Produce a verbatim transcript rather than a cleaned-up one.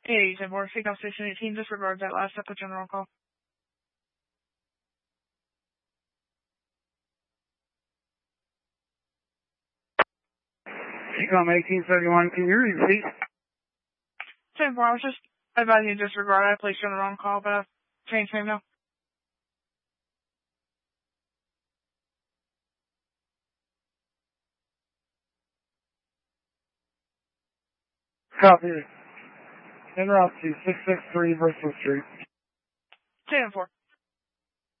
Hey, ten four, Signal Station eighteen, disregard that last step of general call. Signal eighteen thirty-one, can you repeat? ten four, I was just advising you to disregard. I placed you on the wrong call, but I've changed name now. Copy. En route to six six three Bristol Street. ten four.